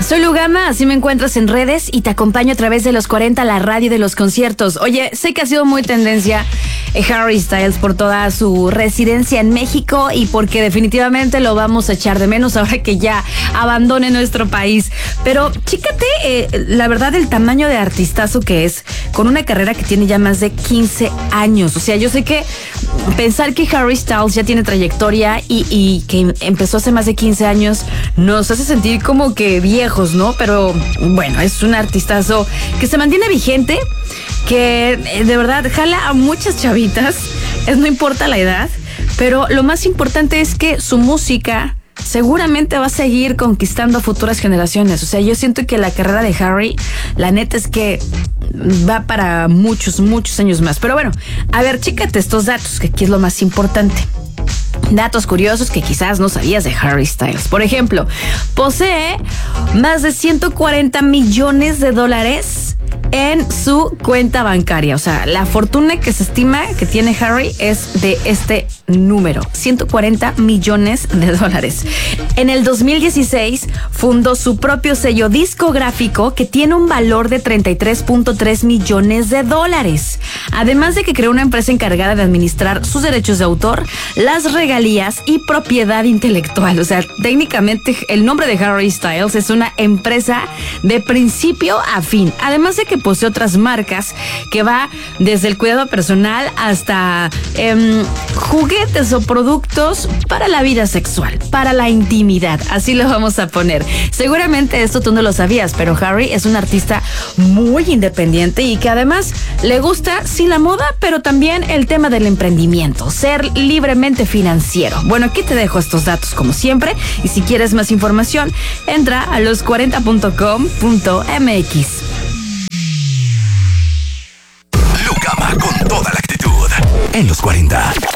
Soy Lugama, así me encuentras en redes y te acompaño a través de los 40, la radio de los conciertos. Oye, sé que ha sido muy tendencia Harry Styles por toda su residencia en México y porque definitivamente lo vamos a echar de menos ahora que ya abandone nuestro país. Pero chécate, la verdad, el tamaño de artistazo que es, con una carrera que tiene ya más de 15 años. O sea, yo sé que pensar que Harry Styles ya tiene trayectoria y que empezó hace más de 15 años nos hace sentir como que viejos, ¿no? Pero bueno, es un artistazo que se mantiene vigente, que de verdad jala a muchas chavitas, no importa la edad, pero lo más importante es que su música seguramente va a seguir conquistando a futuras generaciones. O sea, yo siento que la carrera de Harry, la neta es que va para muchos años más. Pero bueno, a ver, chécate estos datos, que aquí es lo más importante. Datos curiosos que quizás no sabías de Harry Styles. Por ejemplo, posee más de $140 millones en su cuenta bancaria. O sea, la fortuna que se estima que tiene Harry es de este número, $140 millones. En el 2016 fundó su propio sello discográfico que tiene un valor de $33.3 millones. Además de que creó una empresa encargada de administrar sus derechos de autor, las regalías y propiedad intelectual. O sea, técnicamente el nombre de Harry Styles es una empresa de principio a fin. Además de que posee otras marcas que va desde el cuidado personal hasta juguetes o productos para la vida sexual, para la intimidad, así lo vamos a poner. Seguramente esto tú no lo sabías, pero Harry es un artista muy independiente y que además le gusta, sí, la moda, pero también el tema del emprendimiento, ser libremente financiero. Bueno, aquí te dejo estos datos como siempre y si quieres más información, entra a los40.com.mx. Lugama con toda la actitud en los 40.